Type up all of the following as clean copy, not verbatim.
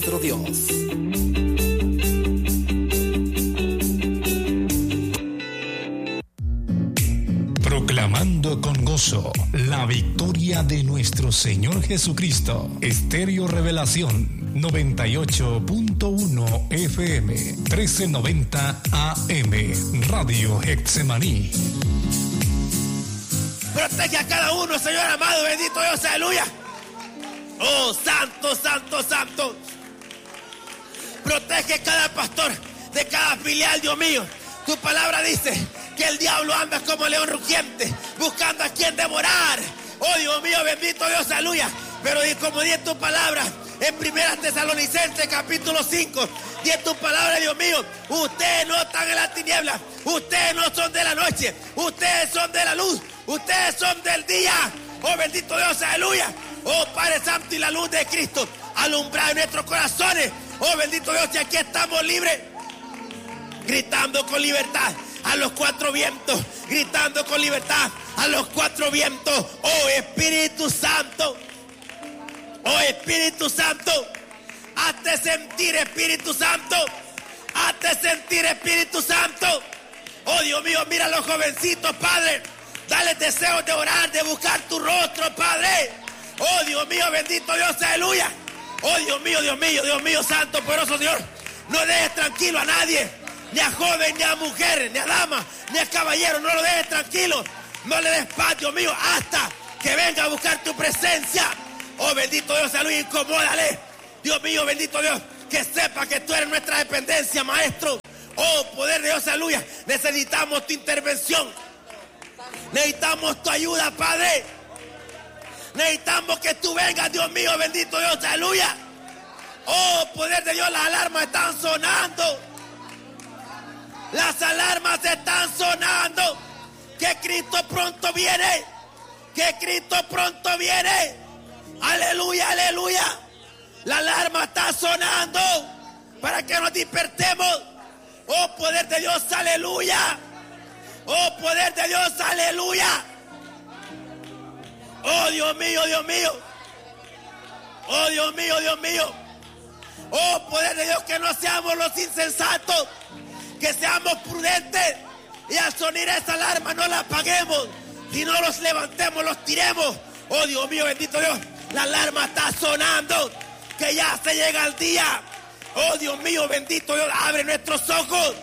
nuestro Dios. Proclamando con gozo la victoria de nuestro Señor Jesucristo. Estéreo Revelación 98.1 FM 1390 AM Radio Getsemaní. Protege a cada uno, Señor amado, bendito Dios, aleluya. Oh, santo, santo, santo. Protege cada pastor de cada filial, Dios mío. Tu palabra dice que el diablo anda como león rugiente, buscando a quien devorar. Oh, Dios mío, bendito Dios, aleluya. Pero como dice tu palabra en 1 Tesalonicenses capítulo 5, dice tu palabra, Dios mío, ustedes no están en la tiniebla, ustedes no son de la noche, ustedes son de la luz, ustedes son del día. Oh, bendito Dios, aleluya. Oh, Padre Santo, y la luz de Cristo alumbrada en nuestros corazones. Oh, bendito Dios, y aquí estamos libres, gritando con libertad a los cuatro vientos, gritando con libertad a los cuatro vientos. Oh, Espíritu Santo, oh, Espíritu Santo, hazte sentir, Espíritu Santo, hazte sentir, Espíritu Santo. Oh, Dios mío, mira a los jovencitos, Padre, dale deseos de orar, de buscar tu rostro, Padre. Oh, Dios mío, bendito Dios, aleluya. Oh, Dios mío, Dios mío, Dios mío, santo, poderoso Dios. No dejes tranquilo a nadie, ni a joven, ni a mujer, ni a dama, ni a caballero. No lo dejes tranquilo, no le des paz, Dios mío, hasta que venga a buscar tu presencia. Oh, bendito Dios, aleluya, incomódale. Dios mío, bendito Dios, que sepa que tú eres nuestra dependencia, Maestro. Oh, poder de Dios, aleluya. Necesitamos tu intervención, necesitamos tu ayuda, Padre. Necesitamos que tú vengas, Dios mío, bendito Dios, aleluya. Oh, poder de Dios, las alarmas están sonando. Las alarmas están sonando. Que Cristo pronto viene. Que Cristo pronto viene. Aleluya, aleluya. La alarma está sonando para que nos despertemos. Oh, poder de Dios, aleluya. Oh, poder de Dios, aleluya. Oh, Dios mío, Dios mío. Oh, Dios mío, Dios mío. Oh, poder de Dios, que no seamos los insensatos, que seamos prudentes y al sonar esa alarma no la apaguemos, sino los levantemos, los tiremos. Oh, Dios mío, bendito Dios, la alarma está sonando, que ya se llega el día. Oh, Dios mío, bendito Dios, abre nuestros ojos,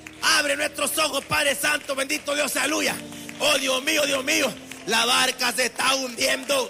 Padre Santo, bendito Dios, aleluya. Oh, Dios mío, Dios mío. La barca se está hundiendo.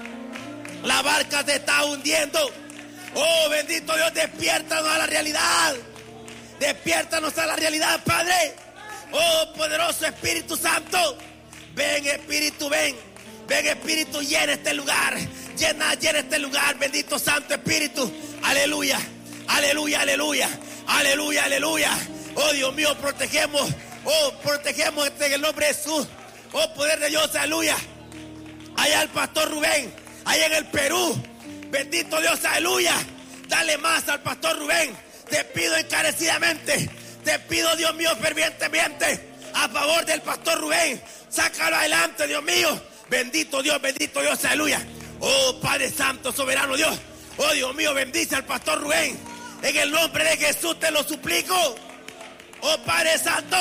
La barca se está hundiendo. Oh, bendito Dios, despiértanos a la realidad. Despiértanos a la realidad, Padre. Oh, poderoso Espíritu Santo. Ven, Espíritu, ven. Ven, Espíritu, llena este lugar. Llena este lugar, bendito Santo Espíritu. Aleluya, aleluya, aleluya. Aleluya, aleluya. Oh, Dios mío, protegemos. Oh, protegemos en el nombre de Jesús. Oh, poder de Dios, aleluya. Allá el pastor Rubén, allá en el Perú. Bendito Dios, aleluya. Dale más al pastor Rubén. Te pido encarecidamente, te pido, Dios mío, fervientemente, a favor del pastor Rubén. Sácalo adelante, Dios mío. Bendito Dios, aleluya. Oh, Padre Santo, soberano Dios. Oh, Dios mío, bendice al pastor Rubén. En el nombre de Jesús te lo suplico. Oh, Padre Santo.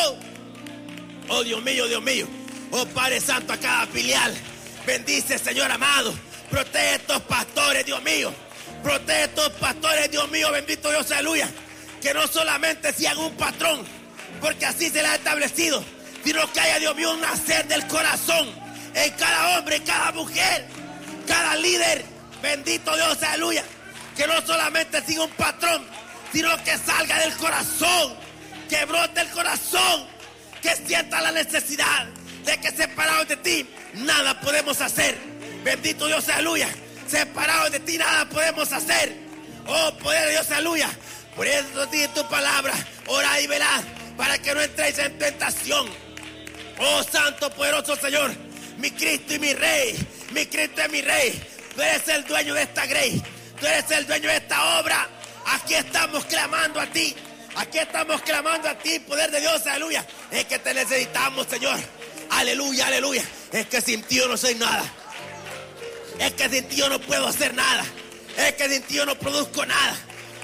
Oh, Dios mío, Dios mío. Oh, Padre Santo, a cada filial. Bendice, Señor amado. Protege estos pastores, Dios mío. Protege estos pastores, Dios mío, bendito Dios, aleluya. Que no solamente sean un patrón, porque así se les ha establecido, sino que haya, Dios mío, un nacer del corazón en cada hombre, en cada mujer, cada líder. Bendito Dios, aleluya. Que no solamente siga un patrón, sino que salga del corazón, que brote el corazón, que sienta la necesidad de que separados de ti nada podemos hacer. Bendito Dios, aleluya. Separados de ti nada podemos hacer. Oh, poder de Dios, aleluya. Por eso dice tu palabra, orad y velad para que no entréis en tentación. Oh, santo, poderoso Señor, mi Cristo y mi Rey. Mi Cristo es mi Rey. Tú eres el dueño de esta grey. Tú eres el dueño de esta obra. Aquí estamos clamando a ti. Aquí estamos clamando a ti, poder de Dios, aleluya. Es que te necesitamos, Señor. Aleluya, aleluya. Es que sin ti yo no soy nada. Es que sin ti yo no puedo hacer nada. Es que sin ti yo no produzco nada.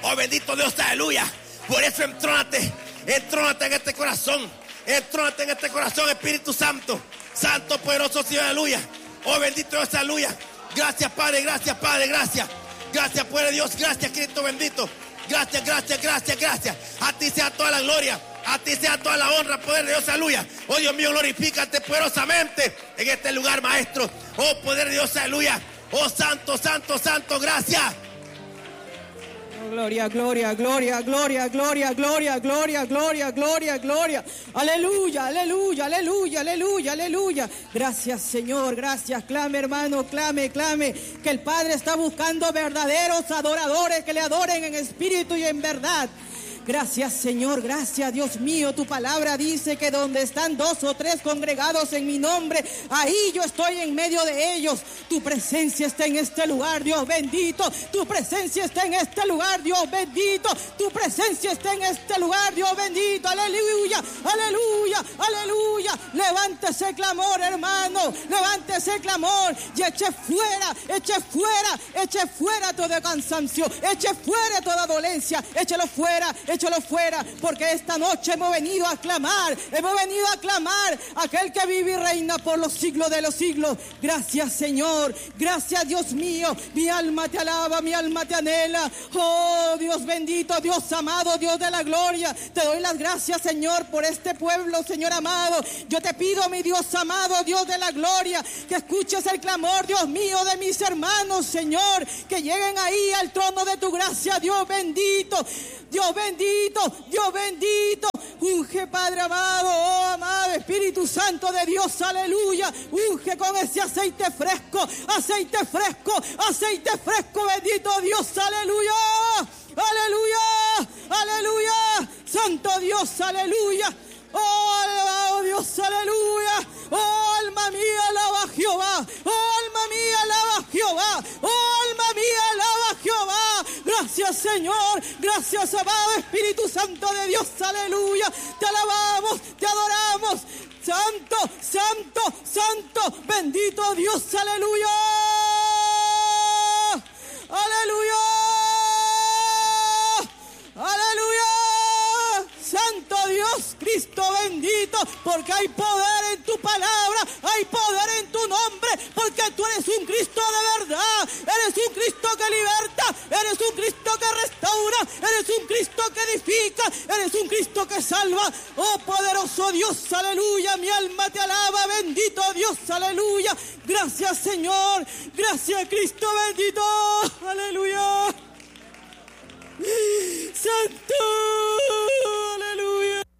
Oh, bendito Dios, aleluya. Por eso entrónate en este corazón. Entrónate en este corazón, Espíritu Santo. Santo, poderoso Señor, aleluya. Oh, bendito Dios, aleluya. Gracias, Padre, gracias, Padre, gracias. Gracias, Padre Dios, gracias, Cristo bendito. Gracias, gracias, gracias, gracias. A ti sea toda la gloria, a ti sea toda la honra, poder de Dios, aleluya. Oh, Dios mío, glorifícate poderosamente en este lugar, Maestro. Oh, poder de Dios, aleluya. Oh, santo, santo, santo, gracias. Gloria, gloria, gloria, gloria, gloria, gloria, gloria, gloria, gloria, gloria. Aleluya, aleluya, aleluya, aleluya, aleluya. Gracias, Señor, gracias. Clame, hermano, clame, clame. Que el Padre está buscando verdaderos adoradores que le adoren en espíritu y en verdad. Gracias, Señor, gracias, Dios mío. Tu palabra dice que donde están 2 o 3 congregados en mi nombre, ahí yo estoy en medio de ellos. Tu presencia está en este lugar, Dios bendito. Tu presencia está en este lugar, Dios bendito. Tu presencia está en este lugar, Dios bendito. Aleluya, aleluya, aleluya. Levante ese clamor, hermano. Levante ese clamor y eche fuera todo cansancio. Eche fuera toda dolencia. Échelo fuera, porque esta noche hemos venido a clamar a aquel que vive y reina por los siglos de los siglos. Gracias, Señor, gracias, Dios mío. Mi alma te alaba, mi alma te anhela. Oh, Dios bendito, Dios amado, Dios de la gloria. Te doy las gracias, Señor, por este pueblo, Señor amado. Yo te pido, mi Dios amado, Dios de la gloria, que escuches el clamor, Dios mío, de mis hermanos, Señor, que lleguen ahí al trono de tu gracia, Dios bendito. Dios bendito, Dios bendito. Unge, Padre amado, oh amado Espíritu Santo de Dios, aleluya. Unge con ese aceite fresco, bendito Dios, aleluya. Aleluya, aleluya. Santo Dios, aleluya. Oh, alabado Dios, aleluya. Oh, alma mía, alaba a Jehová. Oh, alma mía, alaba a Jehová. Oh, alma mía, alaba a Jehová. Gracias, Señor. Gracias, amado Espíritu Santo de Dios, aleluya. Te alabamos, te adoramos. Santo, santo, santo, bendito Dios, aleluya. Aleluya. Aleluya. Santo Dios, Cristo bendito, porque hay poder en tu palabra, hay poder en tu nombre, porque tú eres un Cristo de verdad, eres un Cristo que liberta, eres un Cristo que restaura, eres un Cristo que edifica, eres un Cristo que salva. Oh, poderoso Dios, aleluya, mi alma te alaba, bendito Dios, aleluya. Gracias, Señor, gracias, Cristo bendito, aleluya. Santo, aleluya.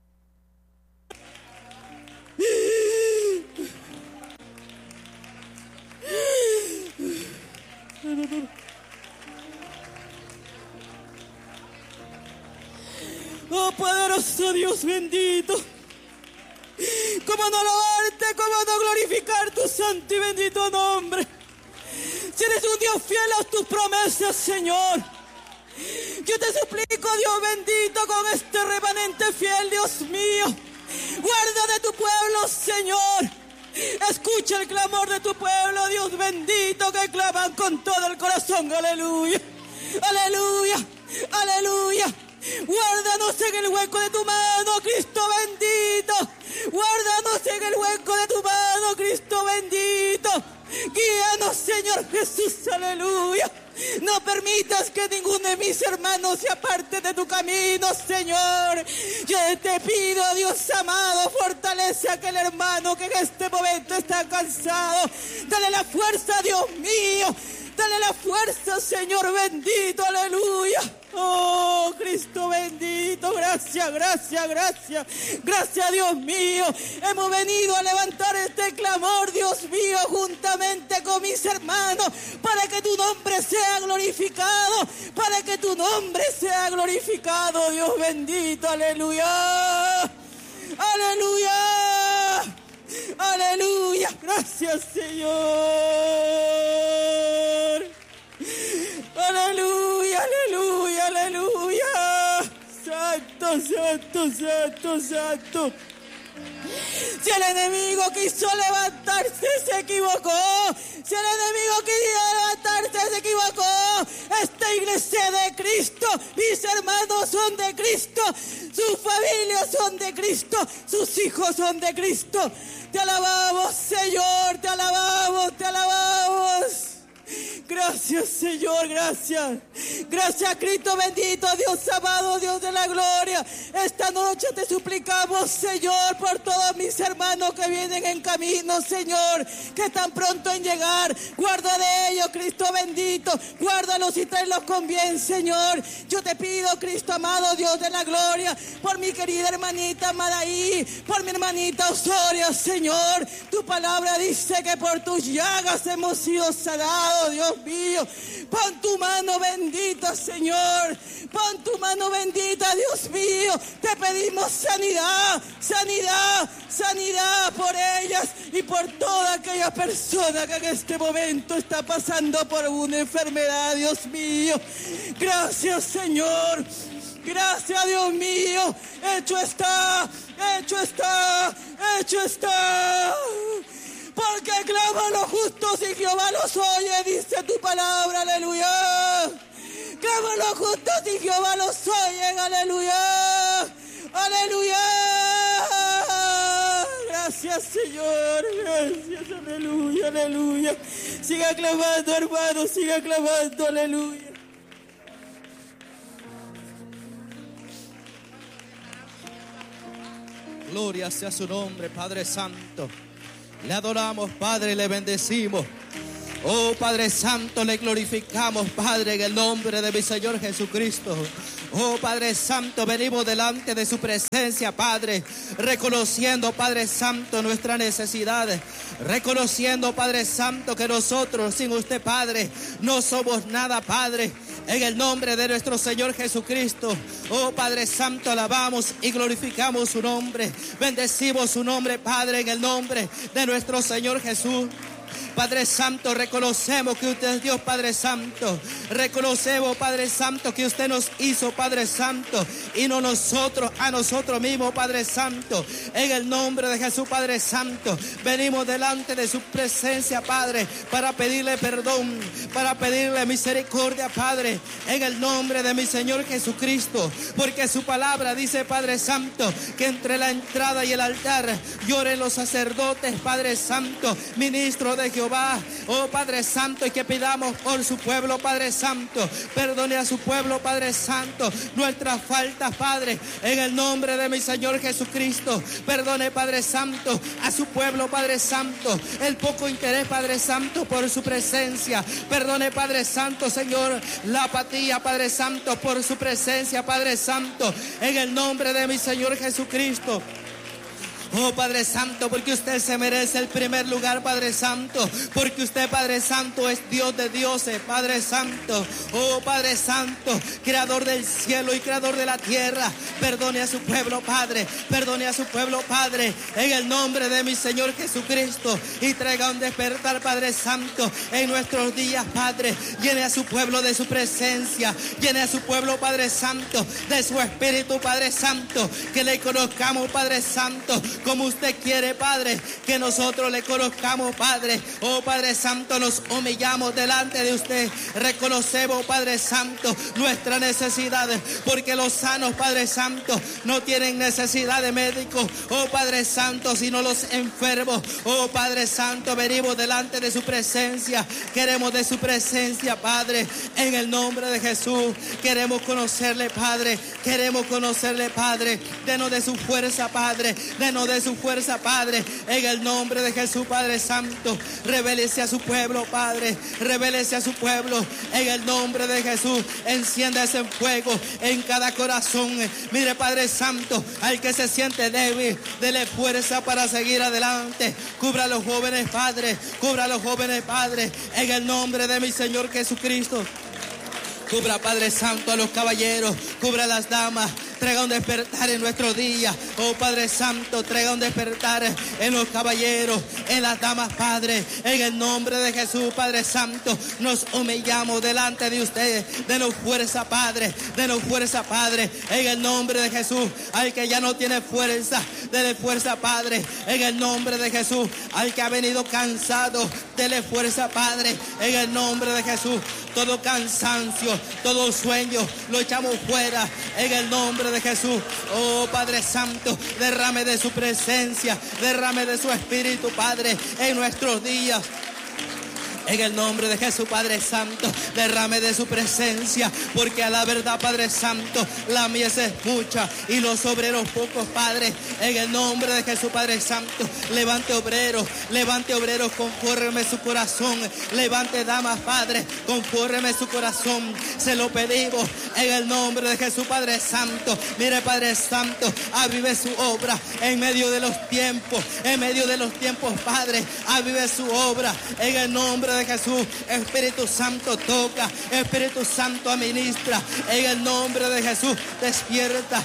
Oh, poderoso Dios bendito, cómo no alabarte, cómo no glorificar tu santo y bendito nombre. Si eres un Dios fiel a tus promesas, Señor, yo te suplico, Dios bendito, con este remanente fiel, Dios mío, guarda de tu pueblo, Señor. Escucha el clamor de tu pueblo, Dios bendito, que claman con todo el corazón, aleluya, aleluya, aleluya. Guárdanos en el hueco de tu mano, Cristo bendito. Guárdanos en el hueco de tu mano, Cristo bendito. Guíanos, Señor Jesús, aleluya. No permitas que ninguno de mis hermanos se aparte de tu camino, Señor. Yo te pido, Dios amado, fortalece a aquel hermano que en este momento está cansado. Dale la fuerza, Dios mío. Dale la fuerza, Señor bendito, aleluya. Oh, Cristo bendito, gracias, gracias, gracias. Gracias, Dios mío. Hemos venido a levantar este clamor, Dios mío, juntamente con mis hermanos, para que tu nombre sea glorificado, para que tu nombre sea glorificado, Dios bendito, aleluya. Aleluya. Aleluya. Gracias, Señor. Aleluya, aleluya, aleluya. Santo, santo, santo, santo. Si el enemigo quiso levantarse, se equivocó. Si el enemigo quiso levantarse, se equivocó. Esta iglesia es de Cristo. Mis hermanos son de Cristo. Sus familias son de Cristo. Sus hijos son de Cristo. Te alabamos, Señor. Te alabamos, te alabamos. Gracias, Señor, gracias. Gracias, Cristo bendito, Dios amado, Dios de la gloria. Esta noche te suplicamos, Señor, por todos mis hermanos que vienen en camino, Señor, que están pronto en llegar. Guarda de ellos, Cristo bendito. Guárdalos y tráelos con bien, Señor. Yo te pido, Cristo amado, Dios de la gloria, por mi querida hermanita Madaí, por mi hermanita Osorio, Señor. Tu palabra dice que por tus llagas hemos sido sanados, Dios mío. Pon tu mano bendita, Señor. Pon tu mano bendita, Dios mío. Te pedimos sanidad, sanidad, sanidad por ellas y por toda aquella persona que en este momento está pasando por una enfermedad, Dios mío. Gracias, Señor. Gracias, Dios mío. Hecho está, hecho está, hecho está. Porque claman los justos y Jehová los oye, dice tu palabra, aleluya. Claman los justos y Jehová los oye, aleluya, aleluya. Gracias, Señor, gracias, aleluya, aleluya. Siga clamando, hermano, siga clamando, aleluya. Gloria sea su nombre, Padre Santo. Le adoramos, Padre, y le bendecimos. Oh, Padre Santo, le glorificamos, Padre, en el nombre de mi Señor Jesucristo. Oh, Padre Santo, venimos delante de su presencia, Padre, reconociendo, Padre Santo, nuestras necesidades, reconociendo, Padre Santo, que nosotros sin usted, Padre, no somos nada, Padre. En el nombre de nuestro Señor Jesucristo, oh Padre Santo, alabamos y glorificamos su nombre. Bendecimos su nombre, Padre, en el nombre de nuestro Señor Jesús. Padre Santo, reconocemos que usted es Dios, Padre Santo. Reconocemos, Padre Santo, que usted nos hizo, Padre Santo, y no nosotros a nosotros mismos, Padre Santo. En el nombre de Jesús, Padre Santo, venimos delante de su presencia, Padre, para pedirle perdón, para pedirle misericordia, Padre, en el nombre de mi Señor Jesucristo. Porque su palabra dice, Padre Santo, que entre la entrada y el altar lloren los sacerdotes, Padre Santo, ministro de Jehová. Oh Padre Santo, y que pidamos por su pueblo, Padre Santo. Perdone a su pueblo, Padre Santo, nuestras faltas, Padre, en el nombre de mi Señor Jesucristo. Perdone, Padre Santo, a su pueblo, Padre Santo, el poco interés, Padre Santo, por su presencia. Perdone, Padre Santo, Señor, la apatía, Padre Santo, por su presencia, Padre Santo, en el nombre de mi Señor Jesucristo. Oh Padre Santo, porque usted se merece el primer lugar, Padre Santo, porque usted, Padre Santo, es Dios de dioses, Padre Santo. Oh Padre Santo, creador del cielo y creador de la tierra. Perdone a su pueblo, Padre, perdone a su pueblo, Padre, en el nombre de mi Señor Jesucristo, y traiga un despertar, Padre Santo, en nuestros días, Padre. Llene a su pueblo de su presencia, llene a su pueblo, Padre Santo, de su espíritu, Padre Santo, que le conozcamos, Padre Santo, como usted quiere, Padre, que nosotros le conozcamos, Padre. Oh Padre Santo, nos humillamos delante de usted. Reconocemos, Padre Santo, nuestras necesidades, porque los sanos, Padre Santo, no tienen necesidad de médico, oh Padre Santo, sino los enfermos. Oh Padre Santo, venimos delante de su presencia. Queremos de su presencia, Padre, en el nombre de Jesús. Queremos conocerle, Padre. Queremos conocerle, Padre. Denos de su fuerza, Padre. Denos de su fuerza, Padre, en el nombre de Jesús, Padre Santo. Revélese a su pueblo, Padre. Revélese a su pueblo en el nombre de Jesús. Encienda ese fuego en cada corazón. Mire, Padre Santo, al que se siente débil, dele fuerza para seguir adelante. Cubra a los jóvenes, Padre. Cubra a los jóvenes, Padre, en el nombre de mi Señor Jesucristo. Cubra, Padre Santo, a los caballeros, cubra a las damas, traiga un despertar en nuestro día. Oh Padre Santo, traiga un despertar en los caballeros, en las damas, Padre. En el nombre de Jesús, Padre Santo, nos humillamos delante de ustedes. Denos fuerza, Padre. Denos fuerza, Padre. En el nombre de Jesús, al que ya no tiene fuerza, dele fuerza, Padre. En el nombre de Jesús, al que ha venido cansado, dele fuerza, Padre. En el nombre de Jesús, todo cansancio, todo sueño, lo echamos fuera. En el nombre de Jesús, oh Padre Santo, derrame de su presencia, derrame de su Espíritu, Padre, en nuestros días. En el nombre de Jesús, Padre Santo, derrame de su presencia, porque a la verdad, Padre Santo, la mies es mucha y los obreros pocos, Padre. En el nombre de Jesús, Padre Santo, levante obreros conforme su corazón. Levante damas, Padre, conforme su corazón. Se lo pedimos en el nombre de Jesús, Padre Santo. Mire, Padre Santo, avive su obra en medio de los tiempos, Padre. Avive su obra en el nombre de Jesús. Espíritu Santo, toca. Espíritu Santo, administra. En el nombre de Jesús, despierta.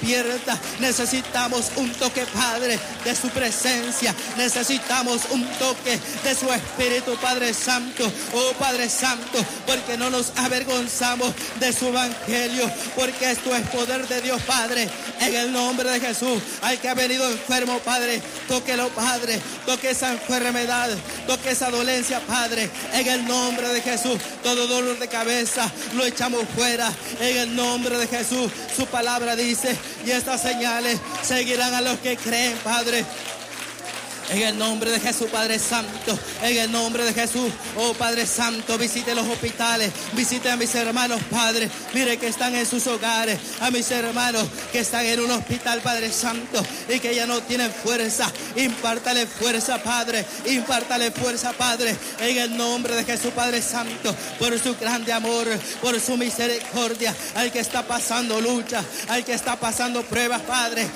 Necesitamos un toque, Padre, de su presencia. Necesitamos un toque de su Espíritu, Padre Santo. Oh Padre Santo, porque no nos avergonzamos de su evangelio, porque esto es poder de Dios, Padre. En el nombre de Jesús, al que ha venido enfermo, Padre, tóquelo, Padre. Toque esa enfermedad, toque esa dolencia, Padre. En el nombre de Jesús, todo dolor de cabeza lo echamos fuera. En el nombre de Jesús, su palabra dice: y estas señales seguirán a los que creen, Padre. En el nombre de Jesús, Padre Santo, en el nombre de Jesús, oh Padre Santo, visite los hospitales, visite a mis hermanos, Padre. Mire que están en sus hogares, a mis hermanos que están en un hospital, Padre Santo, y que ya no tienen fuerza. Impártale fuerza, Padre, impártale fuerza, Padre, en el nombre de Jesús, Padre Santo, por su grande amor, por su misericordia, al que está pasando lucha, al que está pasando pruebas, Padre,